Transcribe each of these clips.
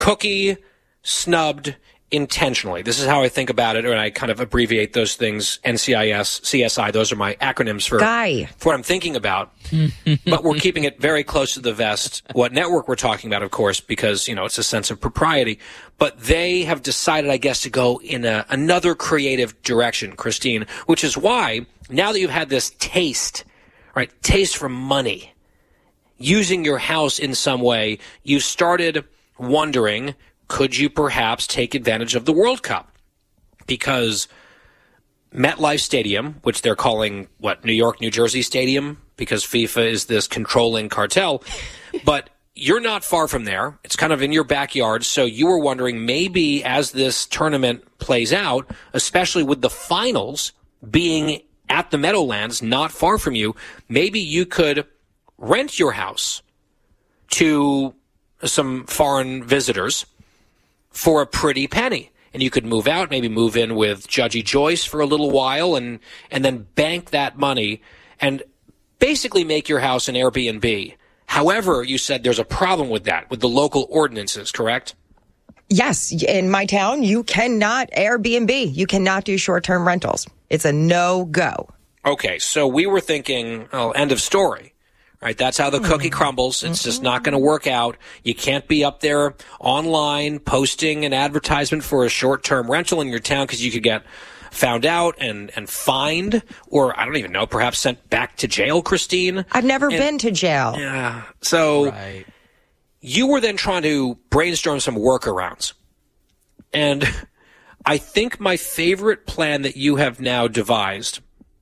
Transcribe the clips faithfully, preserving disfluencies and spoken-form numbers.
Cookie snubbed intentionally. This is how I think about it, and I kind of abbreviate those things, N C I S, C S I. Those are my acronyms for, Guy. for what I'm thinking about. But we're keeping it very close to the vest, what network we're talking about, of course, because, you know, it's a sense of propriety. But they have decided, I guess, to go in a, another creative direction, Christine, which is why, now that you've had this taste, right, taste for money, using your house in some way, you started wondering, could you perhaps take advantage of the World Cup? Because MetLife Stadium, which they're calling, what, New York, New Jersey Stadium, because FIFA is this controlling cartel, but you're not far from there. It's kind of in your backyard, so you were wondering maybe as this tournament plays out, especially with the finals being at the Meadowlands, not far from you, maybe you could rent your house to some foreign visitors for a pretty penny. And you could move out, maybe move in with Judgy Joyce for a little while and, and then bank that money and basically make your house an Airbnb. However, you said there's a problem with that, with the local ordinances, correct? Yes. In my town, you cannot Airbnb. You cannot do short-term rentals. It's a no-go. Okay, so we were thinking, oh, end of story. Right, that's how the cookie crumbles. It's just not going to work out. You can't be up there online posting an advertisement for a short-term rental in your town because you could get found out and, and fined, or I don't even know, perhaps sent back to jail, Christine. I've never and, been to jail. Yeah. So right. You were then trying to brainstorm some workarounds. And I think my favorite plan that you have now devised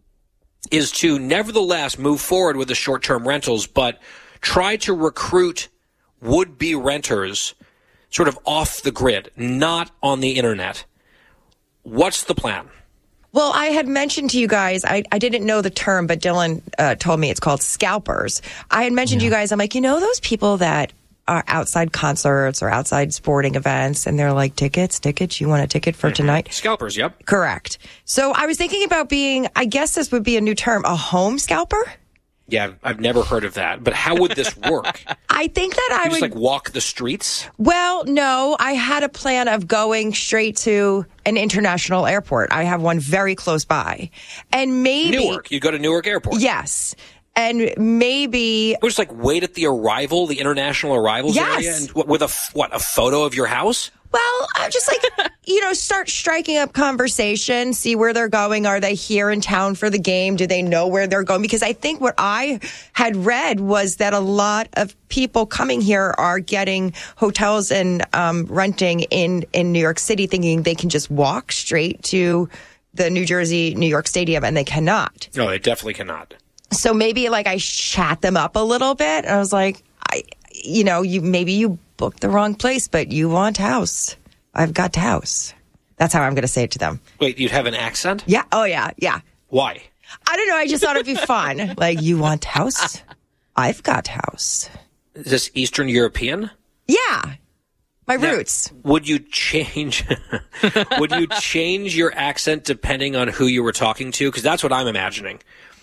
is to nevertheless move forward with the short-term rentals, but try to recruit would-be renters sort of off the grid, not on the internet. What's the plan? Well, I had mentioned to you guys, I, I didn't know the term, but Dylan uh, told me it's called scalpers. I had mentioned yeah. to you guys, I'm like, you know those people that are outside concerts or outside sporting events, and they're like, tickets, tickets, you want a ticket for tonight? Scalpers, yep. Correct. So I was thinking about being, I guess this would be a new term, a home scalper? Yeah, I've never heard of that. But how would this work? I think that I you would... just, like, walk the streets? Well, no. I had a plan of going straight to an international airport. I have one very close by. And maybe... Newark. You go to Newark Airport? Yes. And maybe... We'll just, like, wait at the arrival, the international arrivals yes. area? And what, with a, what, a photo of your house? Well, I'm just like, you know, start striking up conversation, see where they're going. Are they here in town for the game? Do they know where they're going? Because I think what I had read was that a lot of people coming here are getting hotels and um, renting in, in New York City thinking they can just walk straight to the New Jersey, New York Stadium, and they cannot. No, they definitely cannot. So maybe like I chat them up a little bit. And I was like, I, you know, you maybe you booked the wrong place, but you want house. I've got house. That's how I'm going to say it to them. Wait, you'd have an accent? Yeah. Oh, yeah. Yeah. Why? I don't know. I just thought it'd be fun. Like, you want house? I've got house. Is this Eastern European? Yeah. My now, roots. Would you change would you change your accent depending on who you were talking to? Because that's what I'm imagining.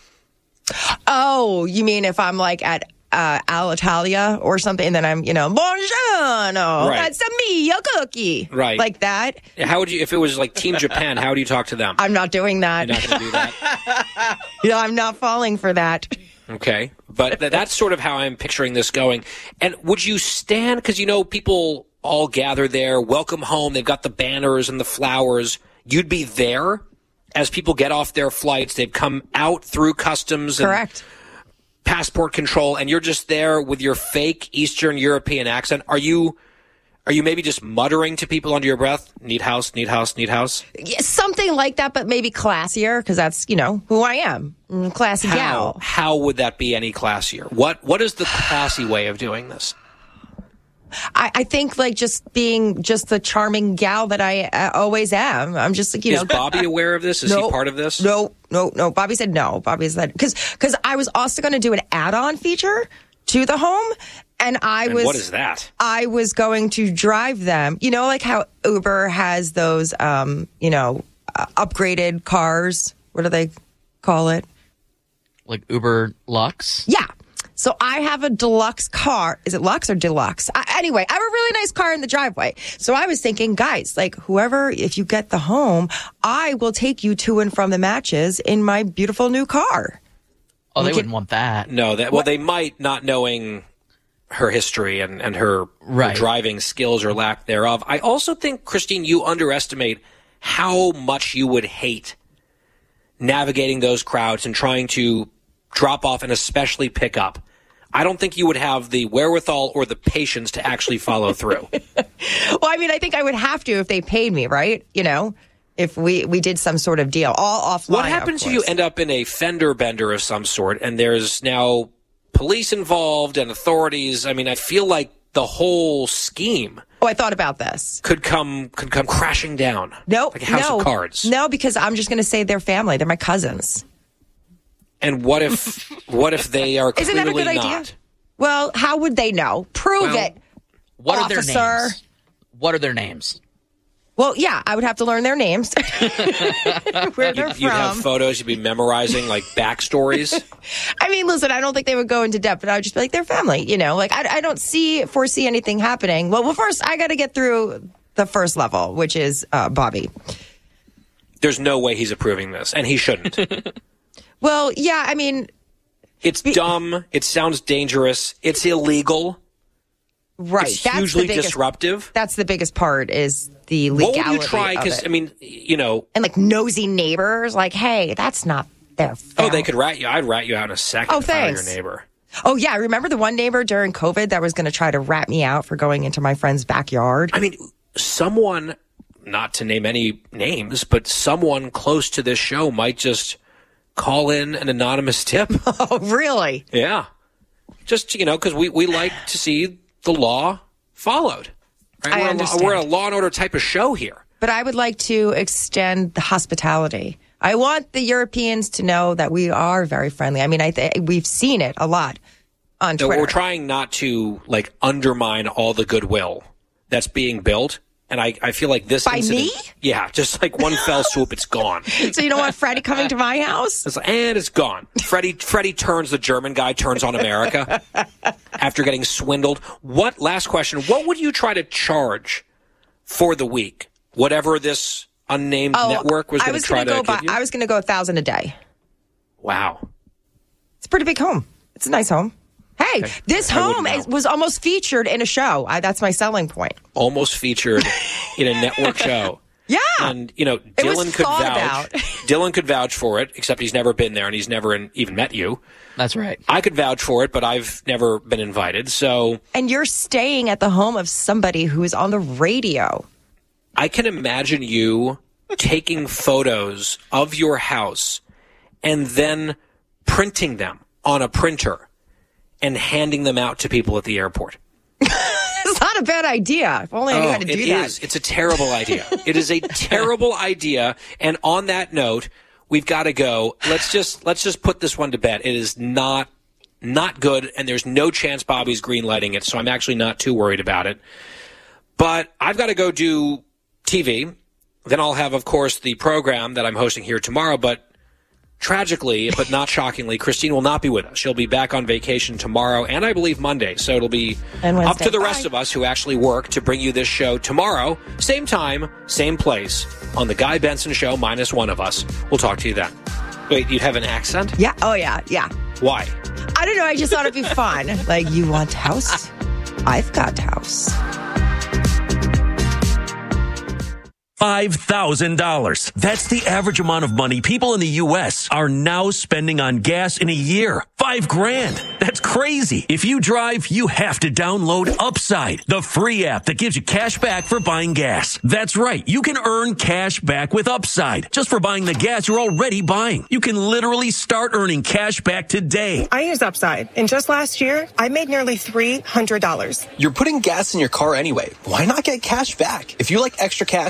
Oh, you mean if I'm like at uh, Alitalia or something, and then I'm, you know, buongiorno, right. that's a me, a cookie. Right. Like that. How would you, if it was like Team Japan, how would you talk to them? I'm not doing that. You're not going to do that? You know, I'm not falling for that. Okay. But th- that's sort of how I'm picturing this going. And would you stand, because, you know, people all gather there, welcome home, they've got the banners and the flowers. You'd be there as people get off their flights. They've come out through customs and correct. passport control, and you're just there with your fake Eastern European accent. Are you are you maybe just muttering to people under your breath, need house, need house, need house? Yeah, something like that, but maybe classier, because that's, you know, who I am. Mm, classy how, gal. How would that be any classier? What What is the classy way of doing this? I, I think like just being just the charming gal that I uh, always am. I'm just like, you is know. Is Bobby aware of this? Is no, he part of this? No, no, no. Bobby said no. Bobby said, because because I was also going to do an add-on feature to the home. And I and was. What is that? I was going to drive them. You know, like how Uber has those, um, you know, uh, upgraded cars. What do they call it? Like Uber Lux? Yeah. So I have a deluxe car. Is it Lux or Deluxe? I, anyway, I have a really nice car in the driveway. So I was thinking, guys, like whoever, if you get the home, I will take you to and from the matches in my beautiful new car. Oh, they can, wouldn't want that. No, that well, they might, not knowing her history and, and her, right. her driving skills or lack thereof. I also think, Christine, you underestimate how much you would hate navigating those crowds and trying to drop off and especially pick up. I don't think you would have the wherewithal or the patience to actually follow through. Well, I mean, I think I would have to if they paid me, right? You know, if we, we did some sort of deal, all offline. What happens if you end up in a fender bender of some sort and there's now police involved and authorities? I mean, I feel like the whole scheme. Oh, I thought about this. Could come could come crashing down. No, like a house no, of cards. No, because I'm just going to say they're family. They're my cousins. And what if what if they are clearly Isn't that a good not? idea? Well, how would they know? Prove well, it. What officer. are their names? What are their names? Well, yeah, I would have to learn their names. Where they're you'd, from. You'd have photos. You'd be memorizing like backstories. I mean, listen, I don't think they would go into depth, but I would just be like, they're family. You know, like I, I don't see foresee anything happening. Well, well, first I got to get through the first level, which is uh, Bobby. There's no way he's approving this, and he shouldn't. Well, yeah, I mean, it's be- dumb. It sounds dangerous. It's illegal. Right. It's that's hugely the biggest, disruptive. That's the biggest part is the legality. What would you try? Because I mean, you know, and like nosy neighbors, like, hey, that's not their family. Oh, they could rat you. I'd rat you out in a second. Oh, if I were thanks. your neighbor. Oh, yeah. Remember the one neighbor during COVID that was going to try to rat me out for going into my friend's backyard? I mean, someone, not to name any names, but someone close to this show might just call in an anonymous tip. Oh, really? Yeah. Just, you know, because we, we like to see the law followed. Right? I we're, understand. A, we're a law and order type of show here. But I would like to extend the hospitality. I want the Europeans to know that we are very friendly. I mean, I th- we've seen it a lot on No, Twitter. we're trying not to, like, undermine all the goodwill that's being built. And I, I feel like this By incident, me? Yeah, just like one fell swoop, it's gone. So you don't want Freddie coming to my house? It's like, and it's gone. Freddie, Freddie turns, the German guy turns on America after getting swindled. What, last question, what would you try to charge for the week? Whatever this unnamed Oh, network was I going was to try gonna to go by, give you? I was going to go a thousand a day. Wow. It's a pretty big home. It's a nice home. Hey, Okay. this I home wouldn't is, know. was almost featured in a show. I, that's my selling point. Almost featured in a network show. Yeah. And, you know, It was Dylan could thought vouch. about. Dylan could vouch for it, except he's never been there and he's never in, even met you. That's right. I could vouch for it, but I've never been invited. So And you're staying at the home of somebody who is on the radio. I can imagine you taking photos of your house and then printing them on a printer and handing them out to people at the airport. It's not a bad idea. If only I knew how to do it that. is. It's a terrible idea. It is a terrible idea. And on that note, we've got to go. Let's just let's just put this one to bed. It is not not good, and there's no chance Bobby's greenlighting it, so I'm actually not too worried about it. But I've got to go do T V. Then I'll have, of course, the program that I'm hosting here tomorrow. But tragically, but not shockingly, Christine will not be with us. She'll be back on vacation tomorrow and I believe Monday. So it'll be And up Wednesday. to the rest Bye. of us who actually work to bring you this show tomorrow. Same time, same place on The Guy Benson Show, minus one of us. We'll talk to you then. Wait, you'd have an accent? Yeah. Oh, yeah. Yeah. Why? I don't know. I just thought it'd be fun. Like, you want house? I've got house. five thousand dollars. That's the average amount of money people in the U S are now spending on gas in a year. Five grand. That's crazy. If you drive, you have to download Upside, the free app that gives you cash back for buying gas. That's right. You can earn cash back with Upside just for buying the gas you're already buying. You can literally start earning cash back today. I use Upside, and just last year, I made nearly three hundred dollars. You're putting gas in your car anyway. Why not get cash back? If you like extra cash, download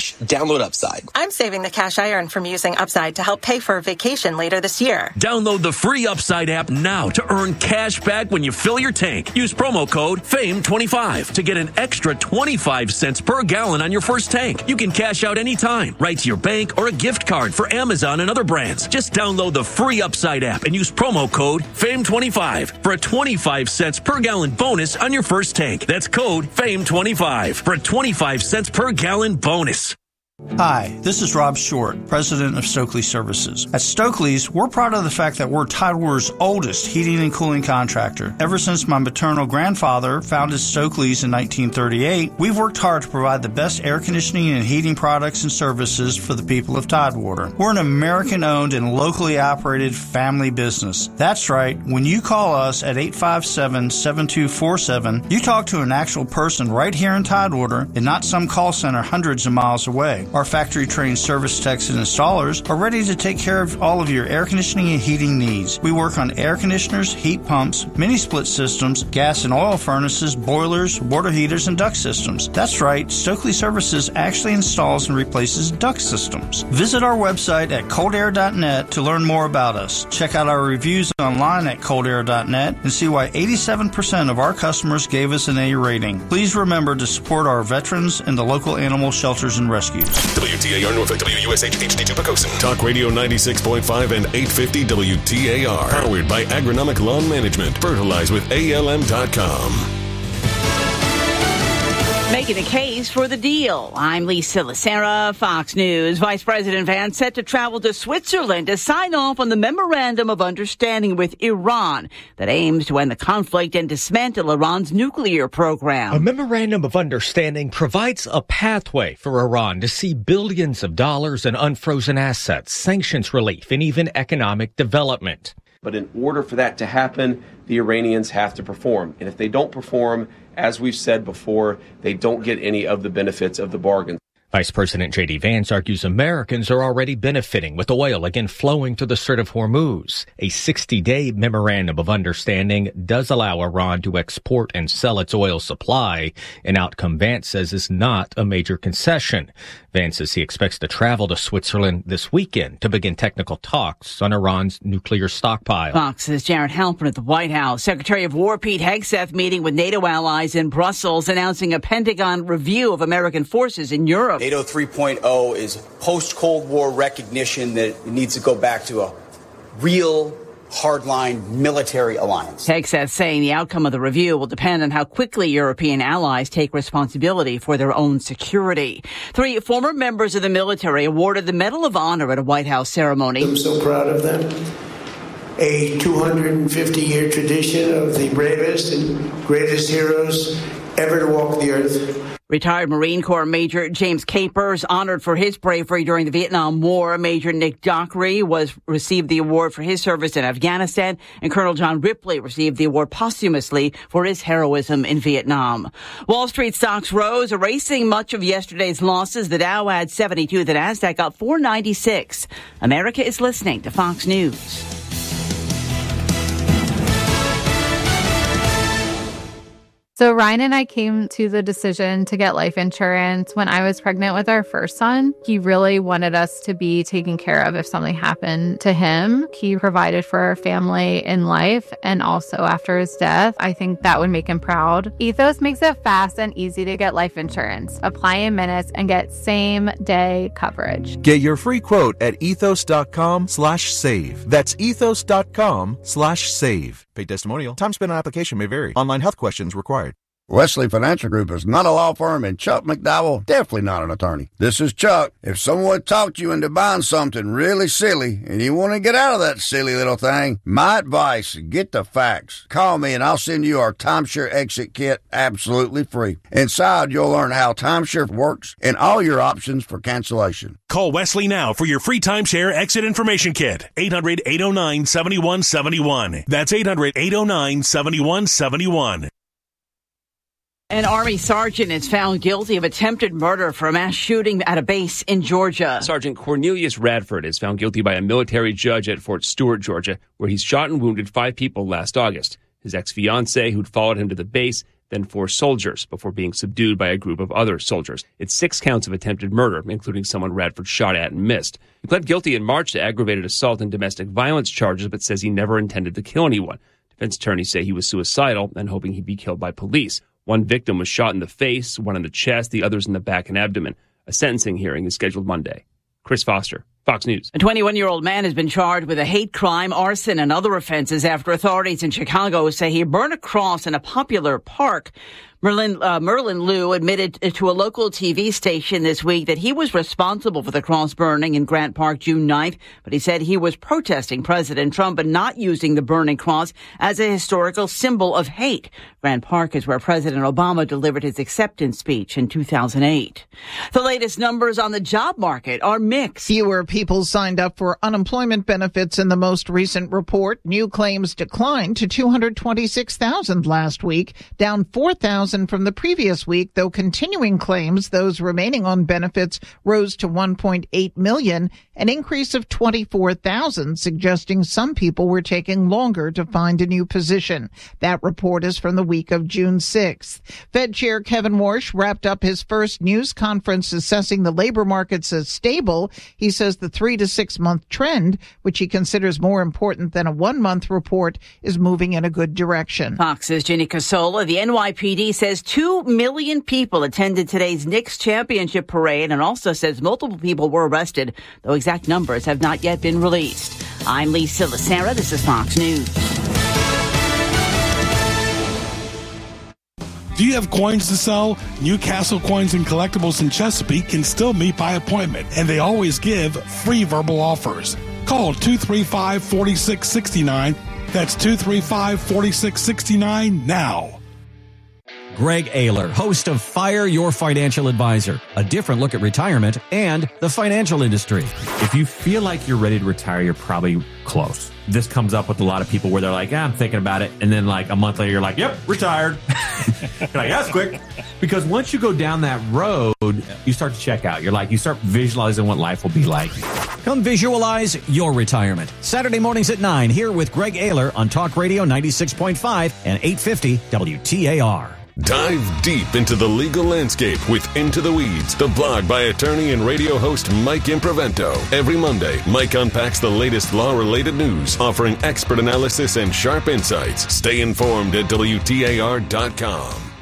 Download Upside. I'm saving the cash I earn from using Upside to help pay for a vacation later this year. Download the free Upside app now to earn cash back when you fill your tank. Use promo code F A M E twenty-five to get an extra twenty-five cents per gallon on your first tank. You can cash out anytime, right to your bank or a gift card for Amazon and other brands. Just download the free Upside app and use promo code F A M E twenty-five for a twenty-five cents per gallon bonus on your first tank. That's code F A M E twenty-five for a twenty-five cents per gallon bonus. Hi, this is Rob Short, president of Stokely Services. At Stokely's, we're proud of the fact that we're Tidewater's oldest heating and cooling contractor. Ever since my maternal grandfather founded Stokely's in nineteen thirty-eight, we've worked hard to provide the best air conditioning and heating products and services for the people of Tidewater. We're an American-owned and locally operated family business. That's right, when you call us at eight five seven, seven two four seven, you talk to an actual person right here in Tidewater and not some call center hundreds of miles away. Our factory-trained service techs and installers are ready to take care of all of your air conditioning and heating needs. We work on air conditioners, heat pumps, mini-split systems, gas and oil furnaces, boilers, water heaters, and duct systems. That's right, Stokely Services actually installs and replaces duct systems. Visit our website at cold air dot net to learn more about us. Check out our reviews online at cold air dot net and see why eighty-seven percent of our customers gave us an A rating. Please remember to support our veterans and the local animal shelters and rescues. W T A R Norfolk, W U S H H D two Pocosin. Talk Radio ninety-six point five and eight fifty W T A R. Powered by Agronomic Lawn Management. Fertilize with A L M dot com. Making a case for the deal. I'm Lisa Lacera, Fox News. Vice President Vance set to travel to Switzerland to sign off on the Memorandum of Understanding with Iran that aims to end the conflict and dismantle Iran's nuclear program. A Memorandum of Understanding provides a pathway for Iran to see billions of dollars in unfrozen assets, sanctions relief, and even economic development. But in order for that to happen, the Iranians have to perform. And if they don't perform, as we've said before, they don't get any of the benefits of the bargain. Vice President J D Vance argues Americans are already benefiting with oil again flowing through the Strait of Hormuz. A sixty-day memorandum of understanding does allow Iran to export and sell its oil supply, an outcome Vance says is not a major concession. Vance says he expects to travel to Switzerland this weekend to begin technical talks on Iran's nuclear stockpile. Fox's Jared Halpern at the White House. Secretary of War Pete Hegseth meeting with NATO allies in Brussels, announcing a Pentagon review of American forces in Europe. NATO three point oh is post-Cold War recognition that it needs to go back to a real hardline military alliance. Hegseth saying the outcome of the review will depend on how quickly European allies take responsibility for their own security. Three former members of the military awarded the Medal of Honor at a White House ceremony. I'm so proud of them. A two hundred fifty year tradition of the bravest and greatest heroes ever to walk the earth. Retired Marine Corps Major James Capers honored for his bravery during the Vietnam War. Major Nick Dockery was received the award for his service in Afghanistan, and Colonel John Ripley received the award posthumously for his heroism in Vietnam. Wall Street stocks rose, erasing much of yesterday's losses. The Dow had seventy-two, the Nasdaq up four ninety-six. America is listening to Fox News. So Ryan and I came to the decision to get life insurance when I was pregnant with our first son. He really wanted us to be taken care of if something happened to him. He provided for our family in life and also after his death. I think that would make him proud. Ethos makes it fast and easy to get life insurance. Apply in minutes and get same day coverage. Get your free quote at ethos.com slash save. That's ethos.com slash save. Paid testimonial. Time spent on application may vary. Online health questions required. Wesley Financial Group is not a law firm, and Chuck McDowell definitely not an attorney. This is Chuck. If someone talked you into buying something really silly and you want to get out of that silly little thing, my advice, get the facts. Call me and I'll send you our timeshare exit kit absolutely free. Inside, you'll learn how timeshare works and all your options for cancellation. Call Wesley now for your free timeshare exit information kit. eight hundred, eight oh nine, seven one seven one. That's eight hundred, eight oh nine, seven one seven one. An Army sergeant is found guilty of attempted murder for a mass shooting at a base in Georgia. Sergeant Cornelius Radford is found guilty by a military judge at Fort Stewart, Georgia, where he shot and wounded five people last August. His ex-fiancée, who'd followed him to the base, then four soldiers, before being subdued by a group of other soldiers. It's six counts of attempted murder, including someone Radford shot at and missed. He pled guilty in March to aggravated assault and domestic violence charges, but says he never intended to kill anyone. Defense attorneys say he was suicidal and hoping he'd be killed by police. One victim was shot in the face, one in the chest, the others in the back and abdomen. A sentencing hearing is scheduled Monday. Chris Foster, Fox News. A twenty-one-year-old man has been charged with a hate crime, arson, and other offenses after authorities in Chicago say he burned a cross in a popular park. Merlin, uh, Merlin Liu admitted to a local T V station this week that he was responsible for the cross burning in Grant Park June ninth, but he said he was protesting President Trump and not using the burning cross as a historical symbol of hate. Grant Park is where President Obama delivered his acceptance speech in two thousand eight. The latest numbers on the job market are mixed. Fewer people signed up for unemployment benefits in the most recent report. New claims declined to two hundred twenty-six thousand last week, down four thousand from the previous week, though continuing claims, those remaining on benefits, rose to one point eight million, an increase of twenty-four thousand, suggesting some people were taking longer to find a new position. That report is from the week of June sixth. Fed Chair Kevin Warsh wrapped up his first news conference assessing the labor markets as stable. He says the three to six month trend, which he considers more important than a one month report, is moving in a good direction. Fox's Ginny Casola. The N Y P D says two million people attended today's Knicks championship parade and also says multiple people were arrested, though exact numbers have not yet been released. I'm Lisa Lacera. This is Fox News. Do you have coins to sell? Newcastle Coins and Collectibles in Chesapeake can still meet by appointment, and they always give free verbal offers. Call two three five, four six six nine. That's two three five, four six six nine now. Greg Ayler, host of Fire Your Financial Advisor, a different look at retirement and the financial industry. If you feel like you're ready to retire, you're probably close. This comes up with a lot of people where they're like, ah, I'm thinking about it. And then like a month later, you're like, yep, retired. You're like, that's quick. Because once you go down that road, you start to check out. You're like, you start visualizing what life will be like. Come visualize your retirement. Saturday mornings at nine here with Greg Ayler on Talk Radio ninety-six point five and eight fifty W T A R. Dive deep into the legal landscape with Into the Weeds, the blog by attorney and radio host Mike Improvento. Every Monday, Mike unpacks the latest law-related news, offering expert analysis and sharp insights. Stay informed at W T A R dot com.